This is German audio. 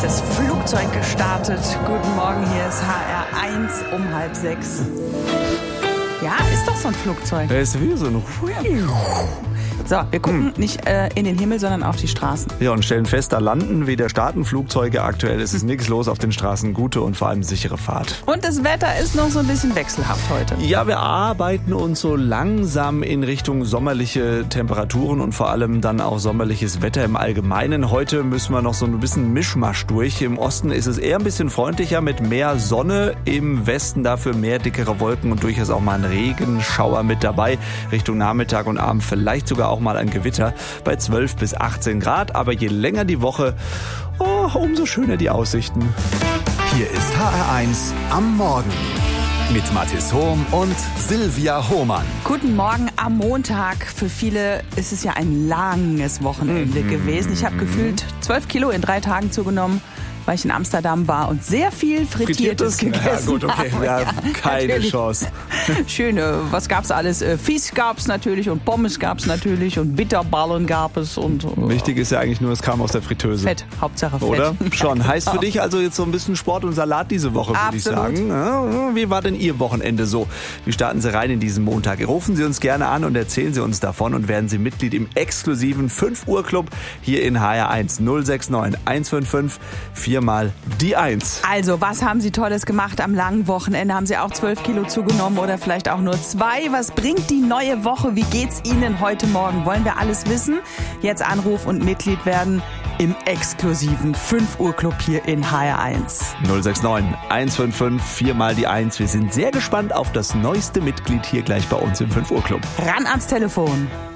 ist das Flugzeug gestartet. Guten Morgen, hier ist HR1 um 5:30. Ja, ist doch so ein Flugzeug. Der ist wie so ein... So, wir gucken nicht in den Himmel, sondern auf die Straßen. Ja, und stellen fest, da landen weder Flugzeuge. Aktuell ist es nichts los auf den Straßen. Gute und vor allem sichere Fahrt. Und das Wetter ist noch so ein bisschen wechselhaft heute. Ja, wir arbeiten uns so langsam in Richtung sommerliche Temperaturen und vor allem dann auch sommerliches Wetter im Allgemeinen. Heute müssen wir noch so ein bisschen Mischmasch durch. Im Osten ist es eher ein bisschen freundlicher mit mehr Sonne. Im Westen dafür mehr dickere Wolken und durchaus auch mal ein Regenschauer mit dabei. Richtung Nachmittag und Abend vielleicht sogar auch mal ein Gewitter bei 12 bis 18 Grad. Aber je länger die Woche, umso schöner die Aussichten. Hier ist HR1 am Morgen mit Mathis Hohm und Silvia Hohmann. Guten Morgen am Montag. Für viele ist es ja ein langes Wochenende gewesen. Ich habe gefühlt 12 Kilo in 3 Tagen zugenommen, weil ich in Amsterdam war und sehr viel Frittiertes gegessen Ja gut, okay, habe. ja, keine natürlich. Chance. Schöne, was gab's alles? Fisch gab's natürlich und Pommes gab's natürlich und Bitterballen gab es und... Wichtig ist ja eigentlich nur, es kam aus der Fritteuse. Fett, Hauptsache Fett. Oder? Schon. Heißt für dich also jetzt so ein bisschen Sport und Salat diese Woche, würde ich sagen. Ja, wie war denn Ihr Wochenende so? Wie starten Sie rein in diesen Montag? Rufen Sie uns gerne an und erzählen Sie uns davon und werden Sie Mitglied im exklusiven 5 Uhr Club hier in HR1 069 155 4mal die 1. Also, was haben Sie Tolles gemacht am langen Wochenende? Haben Sie auch 12 Kilo zugenommen oder vielleicht auch nur 2? Was bringt die neue Woche? Wie geht's Ihnen heute Morgen? Wollen wir alles wissen? Jetzt Anruf und Mitglied werden im exklusiven 5 Uhr Club hier in HR1. 069 155 4mal die 1. Wir sind sehr gespannt auf das neueste Mitglied hier gleich bei uns im 5 Uhr Club. Ran ans Telefon.